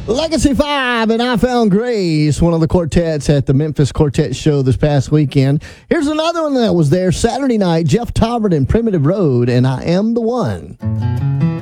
Legacy 5 and I Found Grace, one of the quartets at the Memphis Quartet Show this past weekend. Here's another one that was there Saturday night, Jeff Tobert and Primitive Road, and I Am the One.